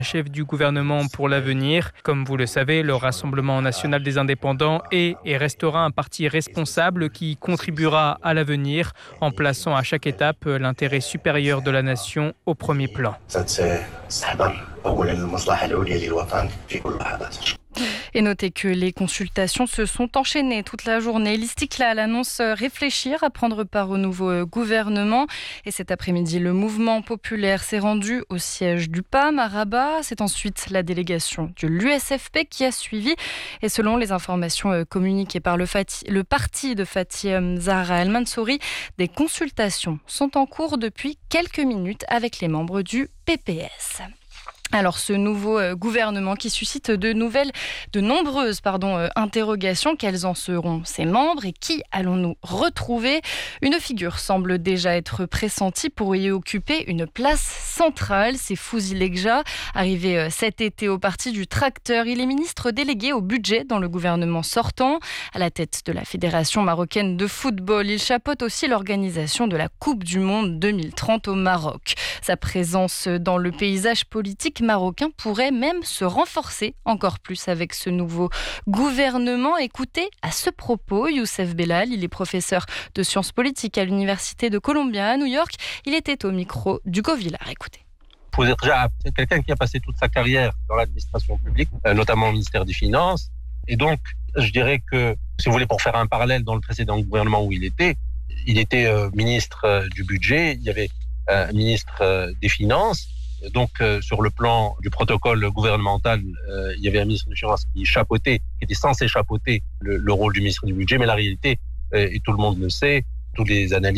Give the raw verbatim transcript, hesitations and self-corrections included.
chef du gouvernement pour l'avenir. Comme vous le savez, le Rassemblement national des indépendants est et restera un parti responsable qui contribuera à l'avenir en plaçant à chaque étape l'intérêt supérieur de la nation au premier plan. Et notez que les consultations se sont enchaînées toute la journée. L'Istiklal annonce réfléchir à prendre part au nouveau gouvernement. Et cet après-midi, le mouvement populaire s'est rendu au siège du P A M à Rabat. C'est ensuite la délégation de l'U S F P qui a suivi. Et selon les informations communiquées par le, Fati, le parti de Fathi Zahra El-Mansouri, des consultations sont en cours depuis quelques minutes avec les membres du P P S. Alors ce nouveau euh, gouvernement qui suscite de nouvelles, de nombreuses pardon, euh, interrogations, quels en seront ses membres et qui allons-nous retrouver ? Une figure semble déjà être pressentie pour y occuper une place centrale, c'est Fouzi Lekja, arrivé euh, cet été au parti du tracteur. Il est ministre délégué au budget dans le gouvernement sortant. À la tête de la Fédération marocaine de football, il chapeaute aussi l'organisation de la Coupe du Monde deux mille trente au Maroc. Sa présence dans le paysage politique marocain pourrait même se renforcer encore plus avec ce nouveau gouvernement. Écoutez à ce propos Youssef Bellal, il est professeur de sciences politiques à l'université de Columbia à New York. Il était au micro d'Hugo Villard. Écoutez. Il faut être déjà quelqu'un qui a passé toute sa carrière dans l'administration publique, notamment au ministère des Finances. Et donc, je dirais que, si vous voulez, pour faire un parallèle dans le précédent gouvernement où il était, il était euh, ministre euh, du budget, il y avait un euh, ministre euh, des Finances. Donc, euh, sur le plan du protocole gouvernemental, euh, il y avait un ministre des Finances qui chapeautait, qui était censé chapeauter le, le rôle du ministre du budget, mais la réalité, euh, et tout le monde le sait, tous les analystes